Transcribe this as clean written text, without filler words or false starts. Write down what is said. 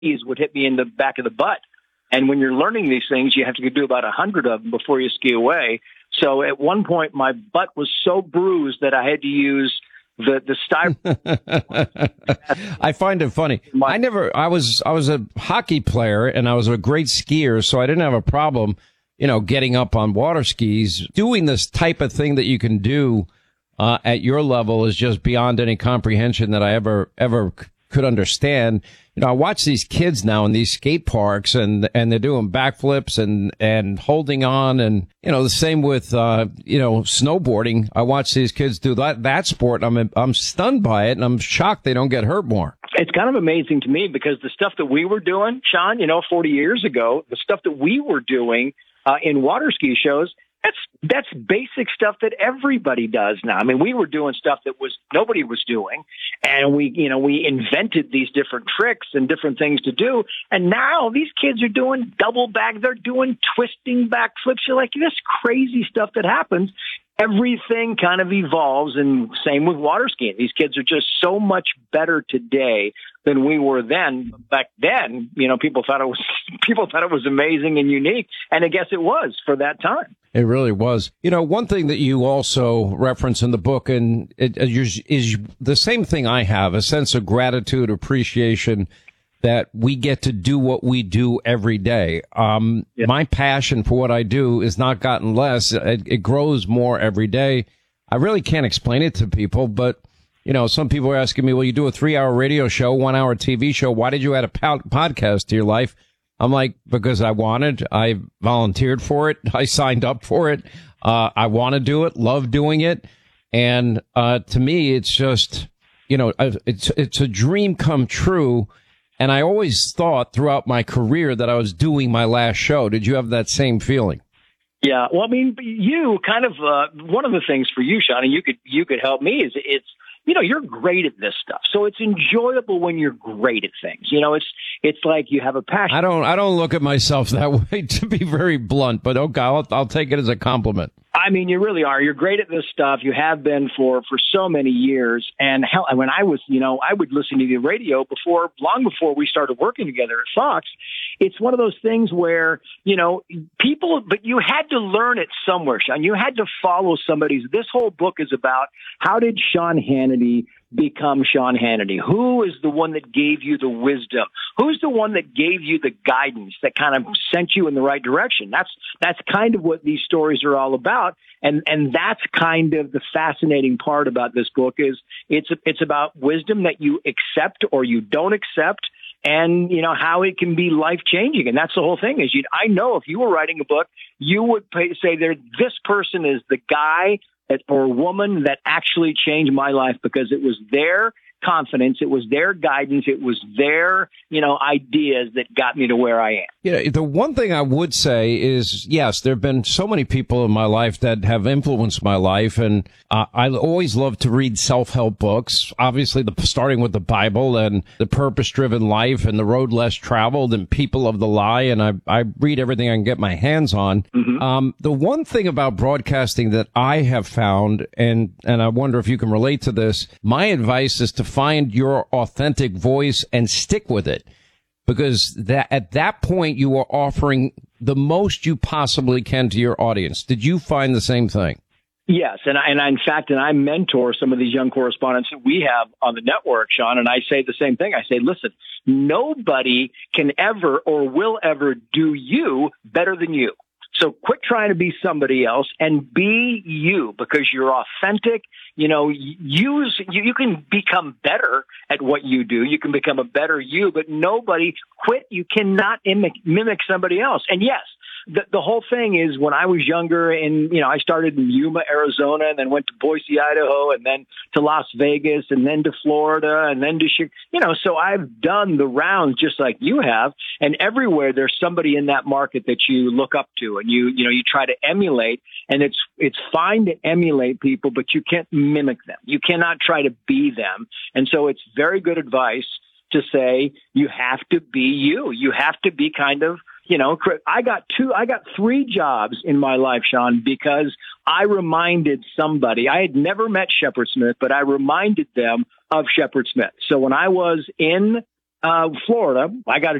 skis would hit me in the back of the butt. And when you're learning these things, you have to do about 100 of them before you ski away. So at one point, my butt was so bruised that I had to use the styrofoam. I find it funny. I was a hockey player and I was a great skier, so I didn't have a problem, getting up on water skis. Doing this type of thing that you can do at your level is just beyond any comprehension that I ever could understand. I watch these kids now in these skate parks and they're doing backflips and holding on. And, the same with, snowboarding. I watch these kids do that sport. I'm stunned by it and I'm shocked they don't get hurt more. It's kind of amazing to me because the stuff that we were doing, Sean, 40 years ago, the stuff that we were doing, in water ski shows, that's basic stuff that everybody does now. I mean, we were doing stuff that nobody was doing, and we invented these different tricks and different things to do. And now these kids are doing double back, they're doing twisting backflips. You're like, this crazy stuff that happens. Everything kind of evolves, and same with water skiing. These kids are just so much better today than we were then. Back then, people thought it was amazing and unique, and I guess it was for that time. It really was. One thing that you also reference in the book, and it is the same thing I have, a sense of gratitude, appreciation that we get to do what we do every day. My passion for what I do is not gotten less. It grows more every day. I really can't explain it to people, but, some people are asking me, well, you do a 3-hour radio show, 1-hour TV show. Why did you add a podcast to your life? I'm like, because I wanted, I volunteered for it. I signed up for it. I want to do it, love doing it. And, to me, it's just, it's a dream come true. And I always thought throughout my career that I was doing my last show. Did you have that same feeling? Yeah. Well, I mean, you kind of, one of the things for you, Sean, and you could help me is you're great at this stuff. So it's enjoyable when you're great at things. It's like you have a passion. I don't look at myself that way, to be very blunt, but okay, I'll take it as a compliment. I mean, you really are. You're great at this stuff. You have been for so many years. And hell, when I was, I would listen to the radio long before we started working together at Fox. It's one of those things where, but you had to learn it somewhere, Sean. You had to follow this whole book is about how did Sean Hannity become Sean Hannity? Who is the one that gave you the wisdom? Who's the one that gave you the guidance that kind of sent you in the right direction? That's kind of what these stories are all about. And that's kind of the fascinating part about this book is it's about wisdom that you accept or you don't accept. And, how it can be life-changing. And that's the whole thing is I know if you were writing a book, you would say this person is the guy or woman that actually changed my life because it was their confidence, it was their guidance, it was their, ideas that got me to where I am. The one thing I would say is, yes, there have been so many people in my life that have influenced my life, and I always love to read self-help books, obviously starting with the Bible and The Purpose-Driven Life and The Road Less Traveled and People of the Lie, and I read everything I can get my hands on. Mm-hmm. The one thing about broadcasting that I have found, and I wonder if you can relate to this, my advice is to find your authentic voice and stick with it, because at that point you are offering the most you possibly can to your audience. Did you find the same thing? Yes, and I mentor some of these young correspondents that we have on the network, Sean, and I say the same thing. I say, listen, nobody can ever or will ever do you better than you. So quit trying to be somebody else and be you, because you're authentic. You can become better at what you do. You can become a better you, but you cannot mimic somebody else. And yes, the whole thing is when I was younger and, I started in Yuma, Arizona, and then went to Boise, Idaho, and then to Las Vegas, and then to Florida, and then to Chicago. So I've done the rounds just like you have. And everywhere there's somebody in that market that you look up to and you try to emulate. And it's fine to emulate people, but you can't mimic them. You cannot try to be them. And so it's very good advice to say you have to be you. You have to be kind of, I got 3 jobs in my life, Sean, because I reminded somebody. I had never met Shepard Smith, but I reminded them of Shepard Smith. So when I was in Florida. I got a